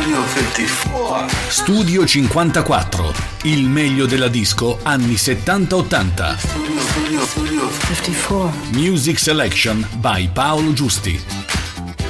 Studio 54, il meglio della disco anni 70-80. Music Selection by Paolo Giusti.